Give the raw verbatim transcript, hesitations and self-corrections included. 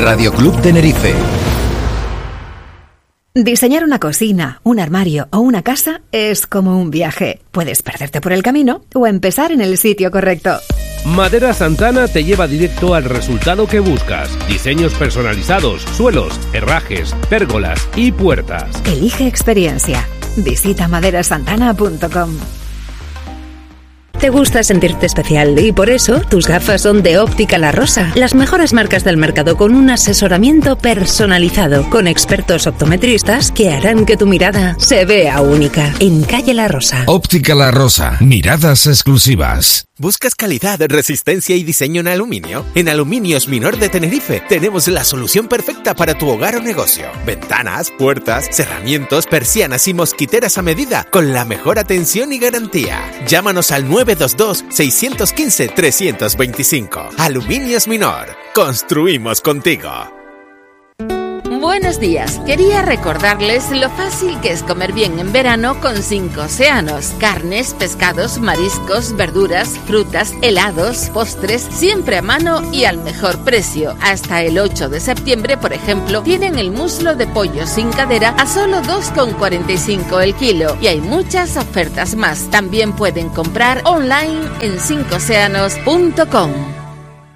Radio Club Tenerife. Diseñar una cocina, un armario o una casa es como un viaje. Puedes perderte por el camino o empezar en el sitio correcto. Madera Santana te lleva directo al resultado que buscas. Diseños personalizados, suelos, herrajes, pérgolas y puertas. Elige experiencia. Visita madera santana punto com. Te gusta sentirte especial y por eso tus gafas son de Óptica La Rosa. Las mejores marcas del mercado con un asesoramiento personalizado, con expertos optometristas que harán que tu mirada se vea única. En Calle La Rosa. Óptica La Rosa. Miradas exclusivas. ¿Buscas calidad, resistencia y diseño en aluminio? En Aluminios Minor de Tenerife tenemos la solución perfecta para tu hogar o negocio. Ventanas, puertas, cerramientos, persianas y mosquiteras a medida con la mejor atención y garantía. Llámanos al nueve dos dos, seis uno cinco, tres dos cinco. Aluminios Minor. Construimos contigo. Buenos días. Quería recordarles lo fácil que es comer bien en verano con Cinco Océanos. Carnes, pescados, mariscos, verduras, frutas, helados, postres, siempre a mano y al mejor precio. Hasta el ocho de septiembre, por ejemplo, tienen el muslo de pollo sin cadera a solo dos con cuarenta y cinco el kilo. Y hay muchas ofertas más. También pueden comprar online en cinco océanos punto com.